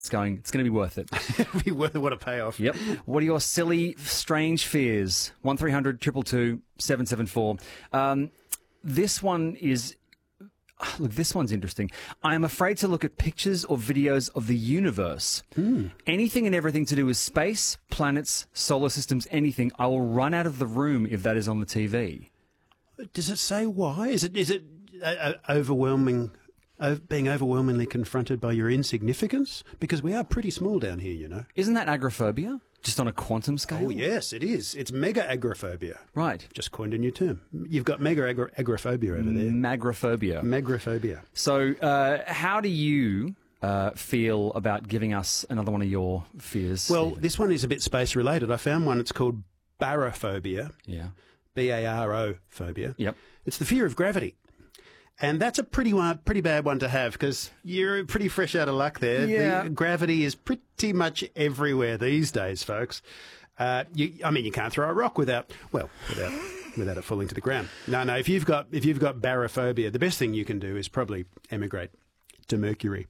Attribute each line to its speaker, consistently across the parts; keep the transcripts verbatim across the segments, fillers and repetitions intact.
Speaker 1: It's going. It's going to be worth it.
Speaker 2: It'll be worth it. What a payoff.
Speaker 1: Yep. What are your silly, strange fears? One three hundred two two two seven seven four. Um, this one is. Look, this one's interesting. I am afraid to look at pictures or videos of the universe.
Speaker 2: Mm.
Speaker 1: Anything and everything to do with space, planets, solar systems, anything. I will run out of the room if that is on the T V.
Speaker 2: Does it say why? Is it is it uh, uh, overwhelming? Uh, being overwhelmingly confronted by your insignificance? Because we are pretty small down here, you know.
Speaker 1: Isn't that agoraphobia? Just on a quantum scale?
Speaker 2: Oh, yes, it is. It's mega agoraphobia.
Speaker 1: Right.
Speaker 2: Just coined a new term. You've got mega agor- agoraphobia over there.
Speaker 1: Magrophobia.
Speaker 2: Magrophobia.
Speaker 1: So uh, how do you uh, feel about giving us another one of your fears?
Speaker 2: Well,
Speaker 1: Stephen?
Speaker 2: this one is a bit space-related. I found one. It's called barophobia.
Speaker 1: Yeah.
Speaker 2: B A R O phobia.
Speaker 1: Yep.
Speaker 2: It's the fear of gravity. And that's a pretty one, pretty bad one to have because you're pretty fresh out of luck there.
Speaker 1: Yeah.
Speaker 2: The gravity is pretty much everywhere these days, folks. Uh, you, I mean, you can't throw a rock without, well, without without it falling to the ground. No, no. If you've got if you've got barophobia, the best thing you can do is probably emigrate to Mercury,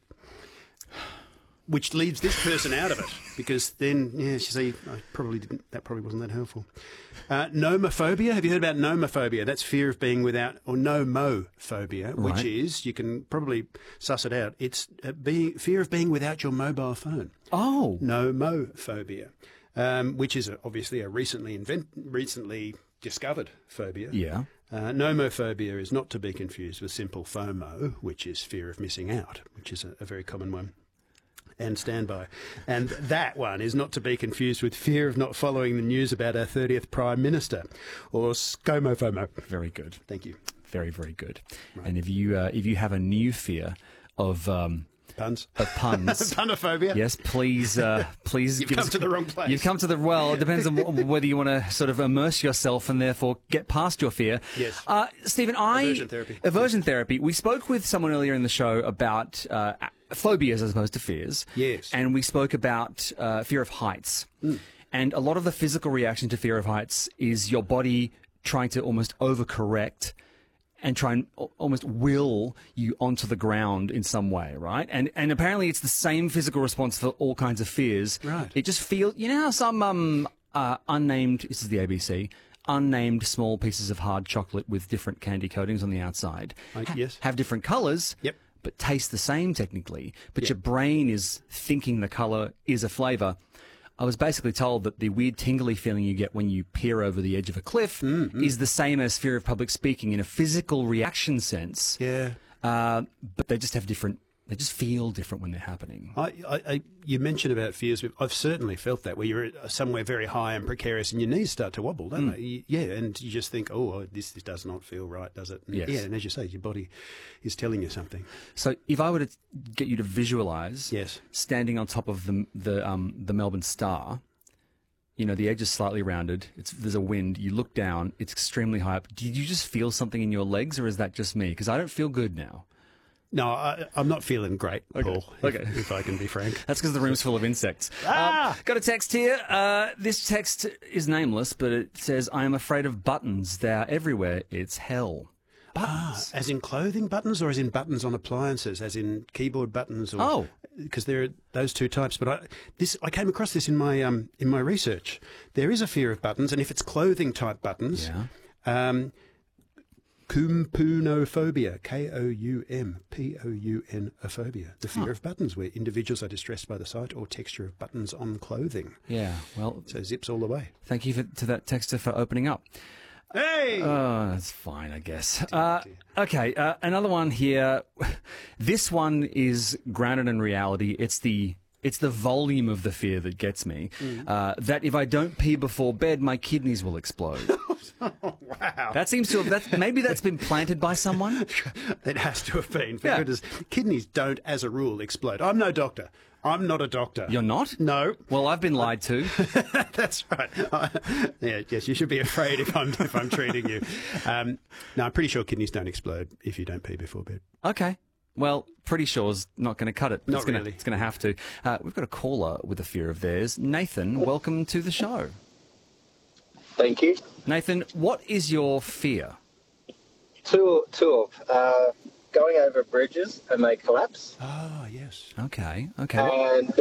Speaker 2: which leaves this person out of it because then, yeah, you see, I probably didn't. That probably wasn't that helpful. Uh, nomophobia. Have you heard about nomophobia? That's fear of being without, or nomophobia, which
Speaker 1: Right.
Speaker 2: is, you can probably suss it out. It's uh, being, fear of being without your mobile phone.
Speaker 1: Oh.
Speaker 2: Nomophobia, um, which is a, obviously a recently invent, recently discovered phobia.
Speaker 1: Yeah.
Speaker 2: Uh, nomophobia is not to be confused with simple FOMO, which is fear of missing out, which is a, a very common one. And standby. And that one is not to be confused with fear of not following the news about our thirtieth Prime Minister, or ScoMoFomo.
Speaker 1: Very good.
Speaker 2: Thank you.
Speaker 1: Very, very good. Right. And if you uh, if you have a new fear of um,
Speaker 2: puns,
Speaker 1: of puns,
Speaker 2: punophobia,
Speaker 1: yes, please, uh, please.
Speaker 2: You've
Speaker 1: give
Speaker 2: come
Speaker 1: us,
Speaker 2: to the wrong place.
Speaker 1: You've come to the well. It depends on whether you want to sort of immerse yourself and therefore get past your fear.
Speaker 2: Yes.
Speaker 1: Uh, Stephen, I
Speaker 2: aversion therapy.
Speaker 1: Aversion therapy. We spoke with someone earlier in the show about uh, phobias as opposed to fears.
Speaker 2: Yes.
Speaker 1: And we spoke about uh, fear of heights.
Speaker 2: Mm.
Speaker 1: And a lot of the physical reaction to fear of heights is your body trying to almost overcorrect and try and almost will you onto the ground in some way, right? And and apparently it's the same physical response for all kinds of fears.
Speaker 2: Right.
Speaker 1: It just feels, you know how some um uh, unnamed, this is the A B C, unnamed small pieces of hard chocolate with different candy coatings on the outside
Speaker 2: I,
Speaker 1: ha-
Speaker 2: yes.
Speaker 1: have different colours.
Speaker 2: Yep.
Speaker 1: But taste the same technically. But
Speaker 2: Yep.
Speaker 1: your brain is thinking the colour is a flavour. I was basically told that the weird tingly feeling you get when you peer over the edge of a cliff
Speaker 2: Mm-hmm.
Speaker 1: is the same as fear of public speaking in a physical reaction sense.
Speaker 2: Yeah.
Speaker 1: Uh, but they just have different, they just feel different when they're happening.
Speaker 2: I, I, I, you mentioned about fears. I've certainly felt that where you're somewhere very high and precarious and your knees start to wobble, don't
Speaker 1: Mm.
Speaker 2: they? You- Yeah, and you just think, oh, this, this does not feel right, does it? And
Speaker 1: Yes.
Speaker 2: Yeah, and as you say, your body is telling you something.
Speaker 1: So if I were to get you to visualise
Speaker 2: Yes.
Speaker 1: standing on top of the, the, um, the Melbourne Star, you know, the edge is slightly rounded. It's, there's a wind. You look down. It's extremely high up. Did you just feel something in your legs, or is that just me? Because I don't feel good now.
Speaker 2: No, I, I'm not feeling great,
Speaker 1: Okay.
Speaker 2: Paul, if,
Speaker 1: Okay.
Speaker 2: if I can be frank.
Speaker 1: That's because the room's full of insects.
Speaker 2: Ah!
Speaker 1: Um, got a text here. Uh, this text is nameless, but it says, I am afraid of buttons. They are everywhere. It's hell. Buttons.
Speaker 2: Ah, as in clothing buttons, or as in buttons on appliances, as in keyboard buttons? Or,
Speaker 1: Oh.
Speaker 2: because there are those two types. But I, this, I came across this in my um, in my research. There is a fear of buttons, and if it's clothing type buttons,
Speaker 1: Yeah.
Speaker 2: um, Kumpunophobia, K O U M P O U N ophobia, the fear
Speaker 1: Huh.
Speaker 2: of buttons, where individuals are distressed by the sight or texture of buttons on clothing.
Speaker 1: Yeah. Well,
Speaker 2: So zips all the way.
Speaker 1: thank you for, to that texter for opening up.
Speaker 2: Hey!
Speaker 1: Oh, that's fine, I guess. Uh, okay, uh, another one here. This one is grounded in reality. It's the it's the volume of the fear that gets me.
Speaker 2: Mm.
Speaker 1: Uh, that if I don't pee before bed, my kidneys will explode.
Speaker 2: Wow.
Speaker 1: That seems to have. That's, maybe that's been planted by someone.
Speaker 2: It has to have been. For
Speaker 1: Yeah.
Speaker 2: goodness. Kidneys don't, as a rule, explode. I'm no doctor. I'm not a doctor.
Speaker 1: You're not?
Speaker 2: No.
Speaker 1: Well, I've been lied to.
Speaker 2: That's right. yeah, yes, you should be afraid if I'm if I'm treating you. Um, no, I'm pretty sure kidneys don't explode if you don't pee before bed.
Speaker 1: Okay. Well, pretty sure's not going to cut it.
Speaker 2: Not
Speaker 1: it's gonna,
Speaker 2: really.
Speaker 1: It's going to have to. Uh, we've got a caller with a fear of theirs. Nathan, welcome to the show.
Speaker 3: Thank you.
Speaker 1: Nathan, what is your fear?
Speaker 3: Two, two of uh, going over bridges and they collapse,
Speaker 2: Ah, yes.
Speaker 1: Okay. Okay.
Speaker 3: and